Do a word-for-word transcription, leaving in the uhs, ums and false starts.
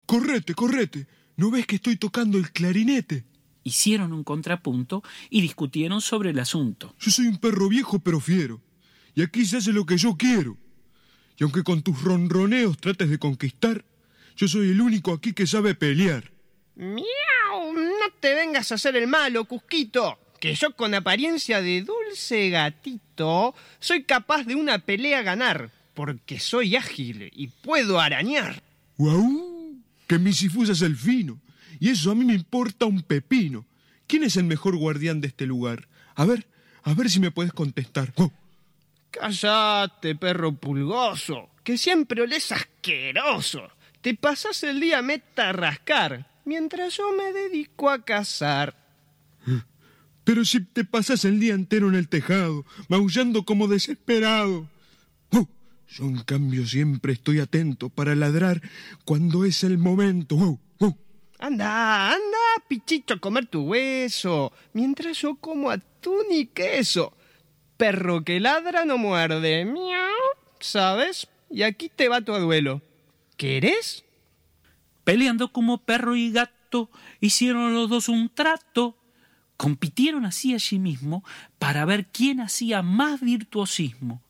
correte, correte. ¿No ves que estoy tocando el clarinete? Hicieron un contrapunto y discutieron sobre el asunto. Yo soy un perro viejo pero fiero, y aquí se hace lo que yo quiero. Y aunque con tus ronroneos trates de conquistar, yo soy el único aquí que sabe pelear. ¡Miau! No te vengas a hacer el malo, Cusquito, que yo con apariencia de dulce gatito soy capaz de una pelea ganar, porque soy ágil y puedo arañar. ¡Guau! Que mi Sifusa es el fino, y eso a mí me importa un pepino. ¿Quién es el mejor guardián de este lugar? A ver, a ver si me puedes contestar. ¡Oh! Cállate, perro pulgoso, que siempre olés asqueroso. Te pasás el día meta a rascar, mientras yo me dedico a cazar. Pero si te pasas el día entero en el tejado, maullando como desesperado. ¡Oh! Yo en cambio siempre estoy atento para ladrar cuando es el momento. ¡Oh! ¡Oh! Anda, anda, pichito, a comer tu hueso, mientras yo como atún y queso. Perro que ladra no muerde, miau, ¿sabes? Y aquí te va tu duelo. ¿Querés? Peleando como perro y gato, hicieron los dos un trato. Compitieron así allí mismo para ver quién hacía más virtuosismo.